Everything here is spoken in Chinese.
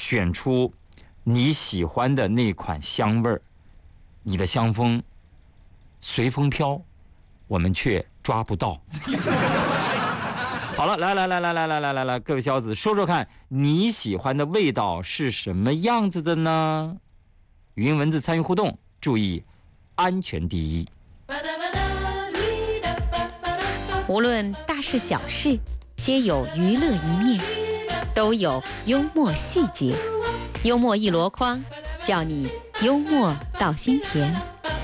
选出你喜欢的那款香味儿，你的香风随风飘，我们却抓不到。好了，来，各位小子，说说看，你喜欢的味道是什么样子的呢？语音文字参与互动，注意安全第一。 无论大事小事，皆有娱乐一面，都有幽默细节。幽默一箩筐，叫你幽默到心田。